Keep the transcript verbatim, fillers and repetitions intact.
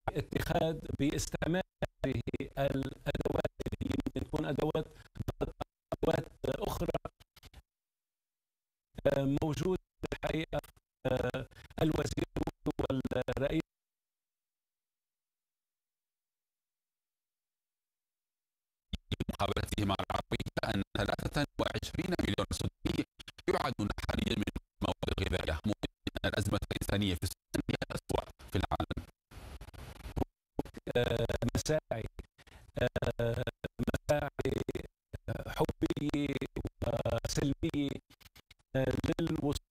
اتخاذ باستعمال هذه الادوات اللي ممكن تكون ادوات ادوات اخرى موجوده الحقيقه الوزير والرئيس مقابلته مع العربية أن ثلاثة وعشرين مليون سوداني يعانون حاليا من المواد الغذائية، مؤكدا أن الأزمة الإنسانية في السودان هي الأسوأ في العالم. مساعي مساعي حبية وسلمية للوصول